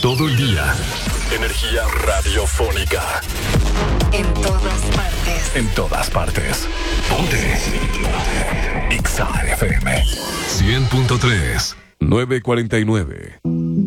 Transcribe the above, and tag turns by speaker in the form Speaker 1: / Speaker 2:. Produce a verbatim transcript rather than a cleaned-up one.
Speaker 1: Todo el día. Energía radiofónica.
Speaker 2: En todas partes.
Speaker 1: En todas partes. Ponte. X A F M. cien punto tres. nueve cuarenta y nueve.